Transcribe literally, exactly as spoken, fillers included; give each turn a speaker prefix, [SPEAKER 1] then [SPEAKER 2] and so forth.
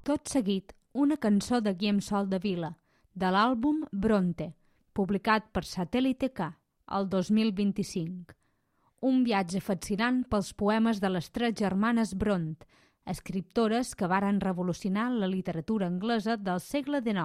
[SPEAKER 1] Tot seguit, una cançó de Guillem Soldevila, de l'àlbum Bronte, publicat per Satèl·lite K, el dos mil vint-i-cinc. Un viatge fascinant pels poemes de les tres germanes Bront, escriptores que varen revolucionar la literatura anglesa del segle dinou.